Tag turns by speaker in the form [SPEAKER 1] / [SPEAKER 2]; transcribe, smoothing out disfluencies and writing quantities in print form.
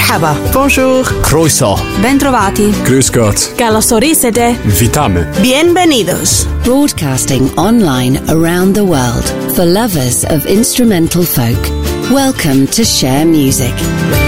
[SPEAKER 1] Merhaba.
[SPEAKER 2] Bonjour.
[SPEAKER 3] Croeso.
[SPEAKER 2] Bentrovati.
[SPEAKER 3] Grüß Gott.
[SPEAKER 2] Καλώς ορίσατε.
[SPEAKER 3] Witamy.
[SPEAKER 1] Bienvenidos.
[SPEAKER 4] Broadcasting online around the world for lovers of instrumental folk. Welcome to Share Music.